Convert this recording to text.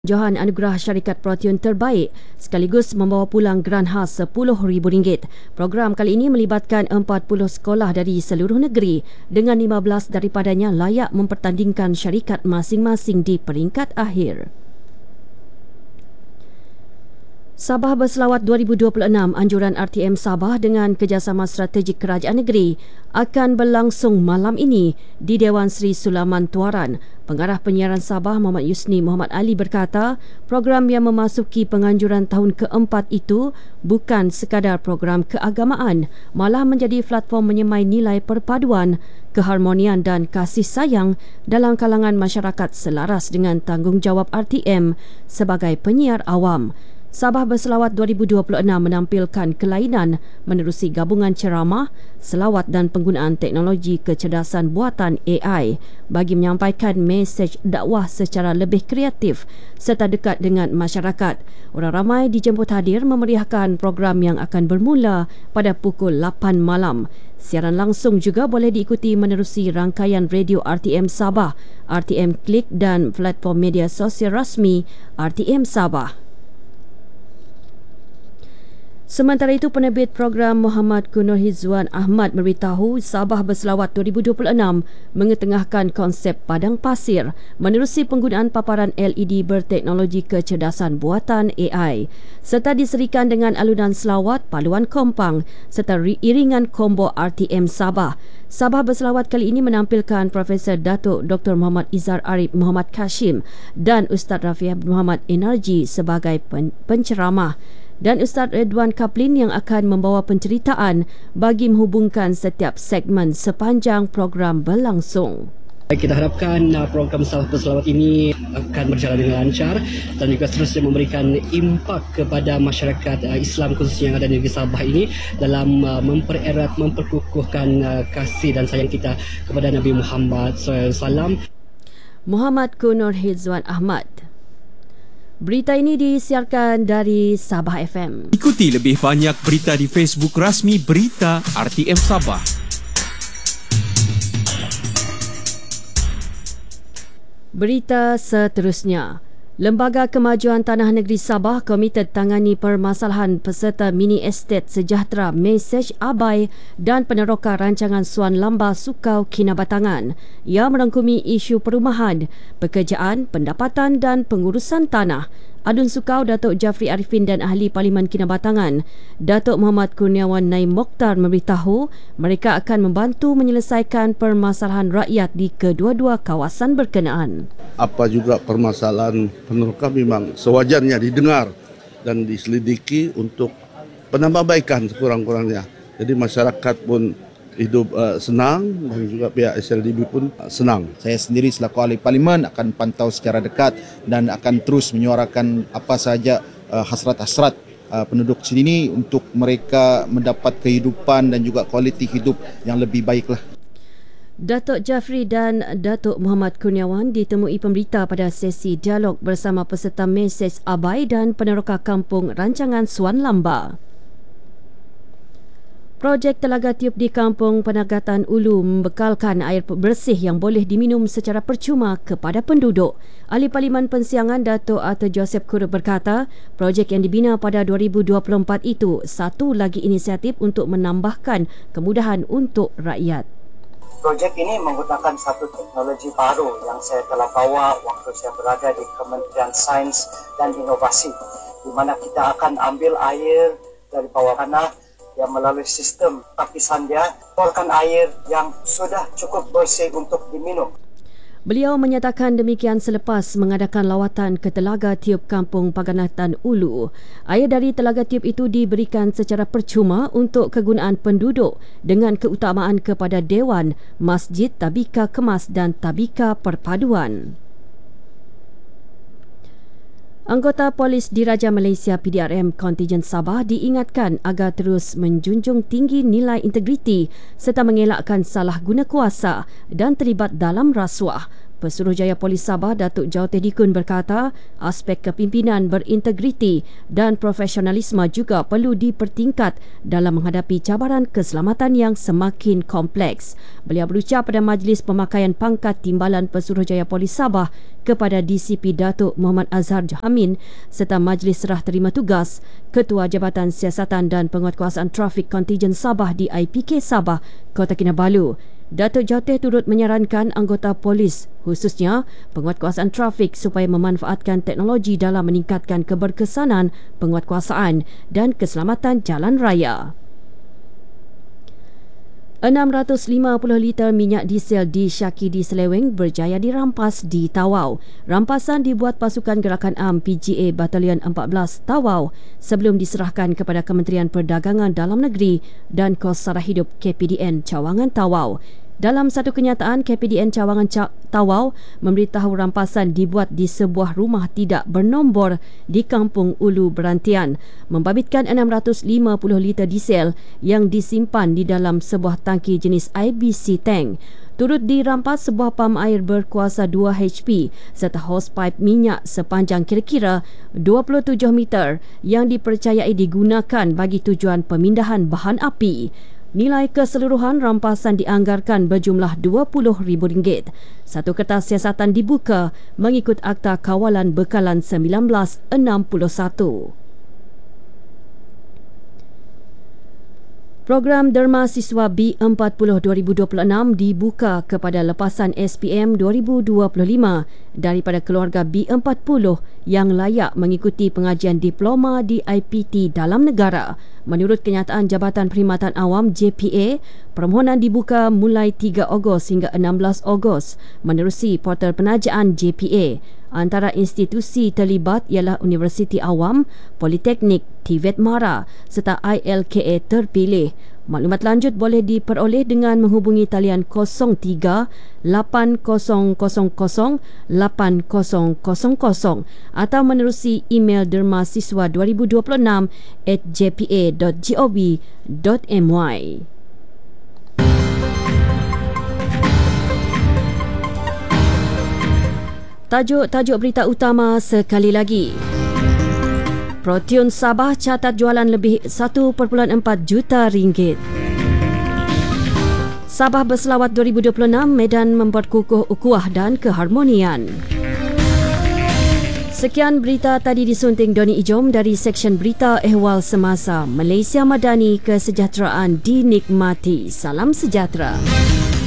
Johan anugerah syarikat Protein terbaik sekaligus membawa pulang geran khas RM10,000. Program kali ini melibatkan 40 sekolah dari seluruh negeri dengan 15 daripadanya layak mempertandingkan syarikat masing-masing di peringkat akhir. Sabah Berselawat 2026, anjuran RTM Sabah dengan kerjasama strategik kerajaan negeri akan berlangsung malam ini di Dewan Seri Sulaman Tuaran. Pengarah penyiaran Sabah Muhammad Yusni Muhammad Ali berkata, program yang memasuki penganjuran tahun keempat itu bukan sekadar program keagamaan, malah menjadi platform menyemai nilai perpaduan, keharmonian dan kasih sayang dalam kalangan masyarakat selaras dengan tanggungjawab RTM sebagai penyiar awam. Sabah Berselawat 2026 menampilkan kelainan menerusi gabungan ceramah, selawat dan penggunaan teknologi kecerdasan buatan AI bagi menyampaikan mesej dakwah secara lebih kreatif serta dekat dengan masyarakat. Orang ramai dijemput hadir memeriahkan program yang akan bermula pada pukul 8 malam. Siaran langsung juga boleh diikuti menerusi rangkaian radio RTM Sabah, RTM Klik dan platform media sosial rasmi RTM Sabah. Sementara itu, penerbit program Muhammad Kunur Hizwan Ahmad memberitahu Sabah Berselawat 2026 mengetengahkan konsep padang pasir menerusi penggunaan paparan LED berteknologi kecerdasan buatan AI serta diserikan dengan alunan selawat, paluan kompang serta iringan kombo RTM Sabah. Sabah Berselawat kali ini menampilkan Profesor Datuk Dr. Muhammad Izar Arif Muhammad Kashim dan Ustaz Rafiah Muhammad Energy sebagai penceramah dan Ustaz Redwan Kaplin yang akan membawa penceritaan bagi menghubungkan setiap segmen sepanjang program berlangsung. Kita harapkan program Sabah Berselawat ini akan berjalan dengan lancar dan juga seterusnya memberikan impak kepada masyarakat Islam khususnya yang ada di negeri Sabah ini dalam mempererat, memperkukuhkan kasih dan sayang kita kepada Nabi Muhammad SAW. Muhammad Kunur Hizwan Ahmad. Berita ini disiarkan dari Sabah FM. Ikuti lebih banyak berita di Facebook rasmi Berita RTM Sabah. Berita seterusnya. Lembaga Kemajuan Tanah Negeri Sabah komited tangani permasalahan peserta mini estate sejahtera mesej abai dan peneroka rancangan Suan Lamba Sukau Kinabatangan. Ia merangkumi isu perumahan, pekerjaan, pendapatan dan pengurusan tanah. Adun Sukau Datuk Jafri Arifin dan Ahli Parlimen Kinabatangan Datuk Muhammad Kurniawan Naim Mokhtar memberitahu mereka akan membantu menyelesaikan permasalahan rakyat di kedua-dua kawasan berkenaan. Apa juga permasalahan peneroka memang sewajarnya didengar dan diselidiki untuk penambahbaikan sekurang-kurangnya. Jadi masyarakat pun hidup senang dan juga pihak SLDB pun senang. Saya sendiri selaku ahli parlimen akan pantau secara dekat dan akan terus menyuarakan apa sahaja hasrat-hasrat penduduk sini untuk mereka mendapat kehidupan dan juga kualiti hidup yang lebih baiklah. Datuk Jafri dan Datuk Muhammad Kurniawan ditemui pemberita pada sesi dialog bersama peserta mesej abai dan peneroka kampung rancangan Suan Lamba. Projek Telaga Tiup di Kampung Penagatan Ulu membekalkan air bersih yang boleh diminum secara percuma kepada penduduk. Ahli Parlimen Pensiangan Datuk Arthur Joseph Kur berkata, projek yang dibina pada 2024 itu satu lagi inisiatif untuk menambahkan kemudahan untuk rakyat. Projek ini menggunakan satu teknologi baru yang saya telah bawa waktu saya berada di Kementerian Sains dan Inovasi, di mana kita akan ambil air dari bawah tanah yang melalui sistem tapisan dia, keluarkan air yang sudah cukup bersih untuk diminum. Beliau menyatakan demikian selepas mengadakan lawatan ke Telaga Tiup Kampung Penagatan Ulu. Air dari Telaga Tiup itu diberikan secara percuma untuk kegunaan penduduk dengan keutamaan kepada Dewan, Masjid, Tabika Kemas dan Tabika Perpaduan. Anggota Polis Diraja Malaysia PDRM Kontijen Sabah diingatkan agar terus menjunjung tinggi nilai integriti serta mengelakkan salah guna kuasa dan terlibat dalam rasuah. Pesuruhjaya Polis Sabah Datuk Jauteh Dikun berkata aspek kepimpinan berintegriti dan profesionalisme juga perlu dipertingkat dalam menghadapi cabaran keselamatan yang semakin kompleks. Beliau berucap pada Majlis Pemakaian Pangkat Timbalan Pesuruhjaya Polis Sabah kepada DCP Datuk Muhammad Azhar Jahamin serta Majlis Serah Terima Tugas Ketua Jabatan Siasatan dan Penguatkuasaan Trafik Kontijen Sabah di IPK Sabah, Kota Kinabalu. Datuk Jauteh turut menyarankan anggota polis khususnya penguatkuasaan trafik supaya memanfaatkan teknologi dalam meningkatkan keberkesanan penguatkuasaan dan keselamatan jalan raya. 650 liter minyak diesel di Syaki di Seleweng berjaya dirampas di Tawau. Rampasan dibuat pasukan gerakan AM PGA Batalion 14 Tawau sebelum diserahkan kepada Kementerian Perdagangan Dalam Negeri dan Kos Sara Hidup KPDN Cawangan Tawau. Dalam satu kenyataan, KPDN Cawangan Tawau memberitahu rampasan dibuat di sebuah rumah tidak bernombor di Kampung Ulu Berantian, membabitkan 650 liter diesel yang disimpan di dalam sebuah tangki jenis IBC tank. Turut dirampas sebuah pam air berkuasa 2 HP serta hosepipe minyak sepanjang kira-kira 27 meter yang dipercayai digunakan bagi tujuan pemindahan bahan api. Nilai keseluruhan rampasan dianggarkan berjumlah RM20,000. Satu kertas siasatan dibuka mengikut Akta Kawalan Bekalan 1961. Program Derma Siswa B40 2026 dibuka kepada lepasan SPM 2025 daripada keluarga B40 yang layak mengikuti pengajian diploma di IPT dalam negara. Menurut kenyataan Jabatan Perkhidmatan Awam JPA, permohonan dibuka mulai 3 Ogos hingga 16 Ogos menerusi portal penajaan JPA. Antara institusi terlibat ialah Universiti Awam, Politeknik, TVET Mara serta ILKA terpilih. Maklumat lanjut boleh diperoleh dengan menghubungi talian 03 8000 8000 atau menerusi email dermasiswa2026@jpa.gov.my. Tajuk berita utama sekali lagi. Protein Sabah catat jualan lebih 1.4 juta ringgit. Sabah Berselawat 2026, Medan memperkukuh ukhuwah dan keharmonian. Sekian berita tadi disunting Doni Ijom dari Seksyen Berita Ehwal Semasa. Malaysia Madani, kesejahteraan dinikmati. Salam sejahtera.